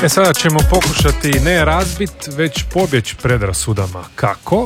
Sada ćemo pokušati ne razbit, već pobjeć predrasudama. Kako?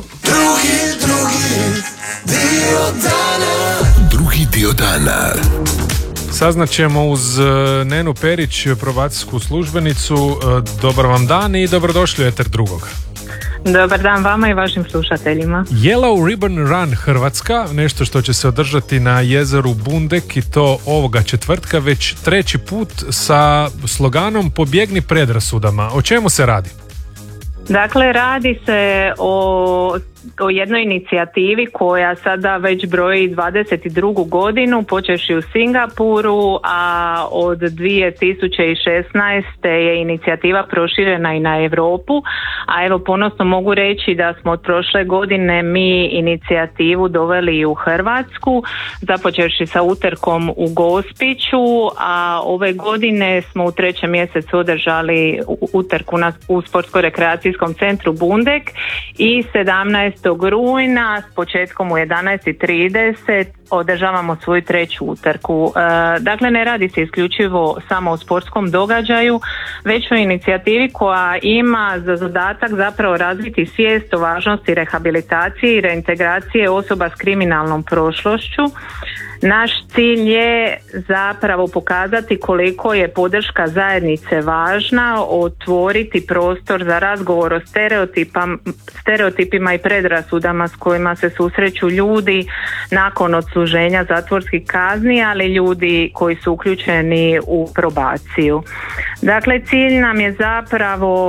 Drugi dio dana. Saznaćemo uz Nenu Perić, probacijsku službenicu. Dobar vam dan i dobrodošli u eter drugog. Dobar dan vama i vašim slušateljima. Yellow Ribbon Run Hrvatska, nešto što će se održati na jezeru Bundek i to ovoga četvrtka, već treći put sa sloganom Pobjegni predrasudama. O čemu se radi? Dakle, radi se o jednoj inicijativi koja sada već broji 22. godinu, počevši u Singapuru, a od 2016. je inicijativa proširena i na Europu, a evo ponosno mogu reći da smo od prošle godine mi inicijativu doveli u Hrvatsku, započevši sa utrkom u Gospiću, a ove godine smo u 3. mjesecu održali utrku u sportsko-rekreacijskom centru Bundek i 17. rujna s početkom u 11:30 održavamo svoju treću utrku. Dakle, ne radi se isključivo samo o sportskom događaju, već o inicijativi koja ima za zadatak zapravo razviti svijest o važnosti rehabilitacije i reintegracije osoba s kriminalnom prošlošću. Naš cilj je zapravo pokazati koliko je podrška zajednice važna, otvoriti prostor za razgovor o stereotipima i predrasudama s kojima se susreću ljudi nakon odsluženja zatvorskih kazni, ali ljudi koji su uključeni u probaciju. Dakle, cilj nam je zapravo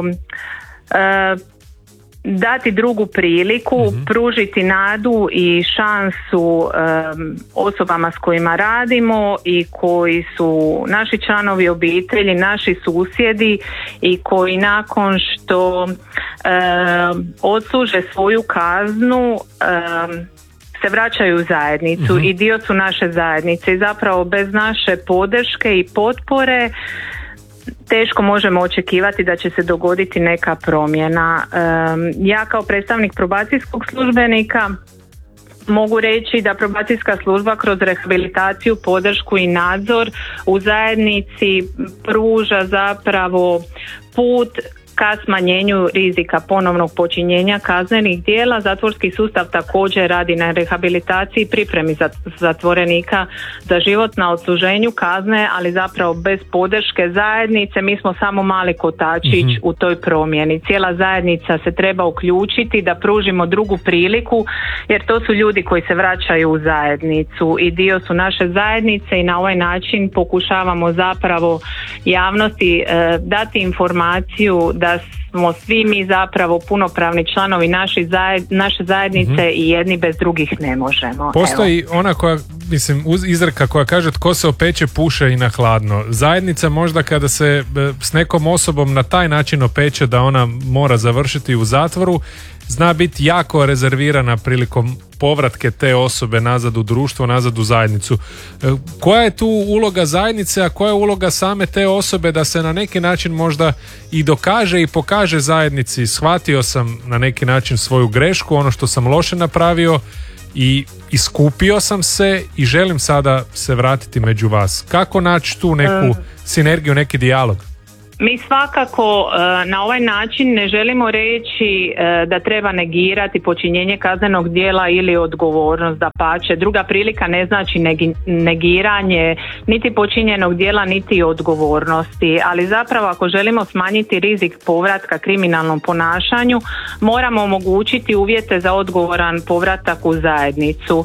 dati drugu priliku, pružiti nadu i šansu osobama s kojima radimo i koji su naši članovi obitelji, naši susjedi i koji nakon što odsluže svoju kaznu se vraćaju u zajednicu i dio su naše zajednice i zapravo bez naše podrške i potpore teško možemo očekivati da će se dogoditi neka promjena. Ja kao predstavnik probacijskog službenika mogu reći da probacijska služba kroz rehabilitaciju, podršku i nadzor u zajednici pruža zapravo put ka smanjenju rizika ponovnog počinjenja kaznenih djela. Zatvorski sustav također radi na rehabilitaciji i pripremi zatvorenika za život na odsluženju kazne, ali zapravo bez podrške zajednice mi smo samo mali kotačić u toj promjeni. Cijela zajednica se treba uključiti da pružimo drugu priliku, jer to su ljudi koji se vraćaju u zajednicu i dio su naše zajednice i na ovaj način pokušavamo zapravo javnosti dati informaciju da smo svi mi zapravo punopravni članovi naše zajednice i jedni bez drugih ne možemo. Postoji ona koja, izreka koja kaže tko se opeče puše i na hladno. Zajednica možda kada se s nekom osobom na taj način opeče da ona mora završiti u zatvoru, zna biti jako rezervirana prilikom povratke te osobe nazad u društvo, nazad u zajednicu. Koja je tu uloga zajednice, a koja je uloga same te osobe da se na neki način možda i dokaže i pokaže zajednici shvatio sam na neki način svoju grešku, ono što sam loše napravio i iskupio sam se i želim sada se vratiti među vas. Kako naći tu neku sinergiju, neki dijalog? Mi svakako na ovaj način ne želimo reći da treba negirati počinjenje kaznenog djela ili odgovornost, dapače. Druga prilika ne znači negiranje niti počinjenog djela niti odgovornosti, ali zapravo ako želimo smanjiti rizik povratka kriminalnom ponašanju moramo omogućiti uvjete za odgovoran povratak u zajednicu.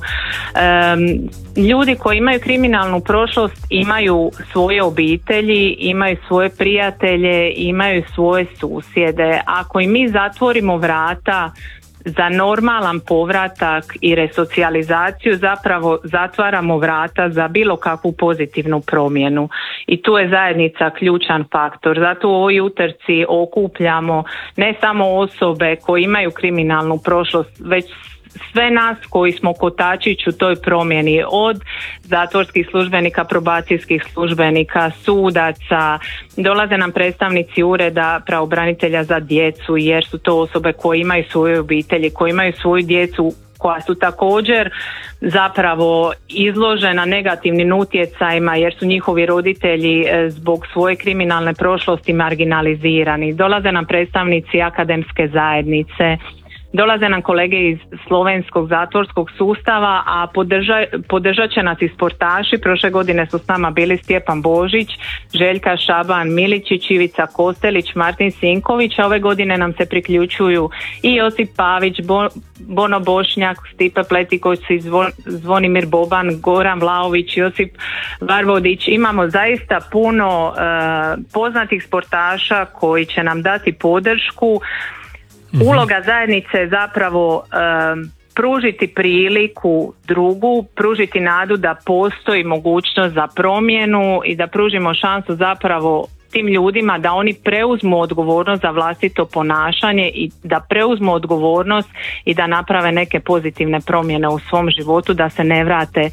Ljudi koji imaju kriminalnu prošlost imaju svoje obitelji, imaju svoje prijatelje, imaju svoje susjede. Ako i mi zatvorimo vrata za normalan povratak i resocijalizaciju, zapravo zatvaramo vrata za bilo kakvu pozitivnu promjenu i tu je zajednica ključan faktor. Zato u ovoj utrci okupljamo ne samo osobe koje imaju kriminalnu prošlost, već sve nas koji smo kotačić u toj promjeni, od zatvorskih službenika, probacijskih službenika, sudaca, dolaze nam predstavnici ureda pravobranitelja za djecu, jer su to osobe koje imaju svoje obitelji, koje imaju svoju djecu koja su također zapravo izložena negativnim utjecajima jer su njihovi roditelji zbog svoje kriminalne prošlosti marginalizirani. Dolaze nam predstavnici akademske zajednice, dolaze nam kolege iz slovenskog zatvorskog sustava, a podržat će nas i sportaši. Prošle godine su s nama bili Stjepan Božić, Željka Šaban Miličić, Ivica Kostelić, Martin Sinković, a ove godine nam se priključuju i Josip Pavić, Bono Bošnjak, Stipe Pletiković, Zvonimir Boban, Goran Vlaović, Josip Varvodić. Imamo zaista puno poznatih sportaša koji će nam dati podršku. Uloga zajednice je zapravo pružiti priliku drugu, pružiti nadu da postoji mogućnost za promjenu i da pružimo šansu zapravo tim ljudima da oni preuzmu odgovornost za vlastito ponašanje i da preuzmu odgovornost i da naprave neke pozitivne promjene u svom životu, da se ne vrate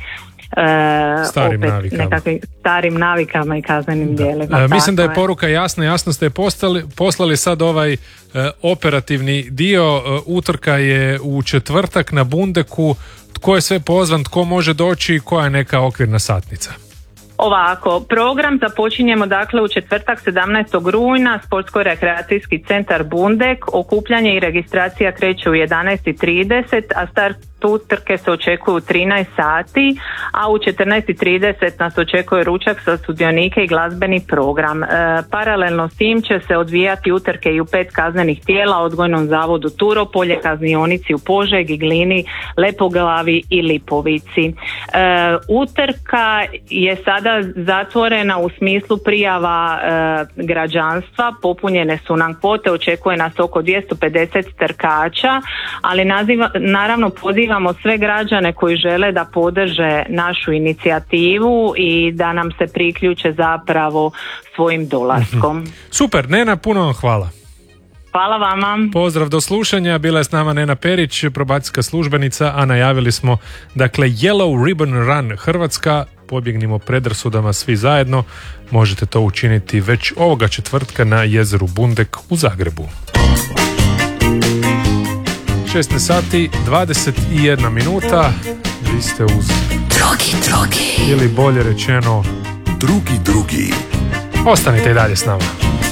nekakvim starim navikama i kaznenim djelima. Mislim da je poruka jasna, jasno ste poslali sad ovaj operativni dio. Utorka je u četvrtak na Bundeku. Tko je sve pozvan, tko može doći i koja je neka okvirna satnica? Ovako, program započinjemo dakle u četvrtak 17. rujna, Sportsko-rekreacijski centar Bundek. Okupljanje i registracija kreće u 11:30, a start utrke se očekuju u 13 sati, a u 14:30 nas očekuje ručak za sudionike i glazbeni program. Paralelno s tim će se odvijati utrke i u 5 kaznenih tijela, Odgojnom zavodu Turopolje, Kaznionici u Požegi, Glini, Lepoglavi i Lipovici. Utrka je sada zatvorena u smislu prijava građanstva, popunjene su nam kvote, očekuje nas oko 250 trkača, ali naravno pozivamo sve građane koji žele da podrže našu inicijativu i da nam se priključe zapravo svojim dolaskom. Super, Nena, puno vam hvala. Hvala vama. Pozdrav, do slušanja. Bila je s nama Nena Perić, probacijska službenica, a najavili smo dakle Yellow Ribbon Run Hrvatska. Pobjegnimo predrasudama svi zajedno. Možete to učiniti već ovoga četvrtka na jezeru Bundek u Zagrebu. 16 sati 21 minuta. Vi ste uz drugi ili bolje rečeno drugi. Ostanite i dalje s nama.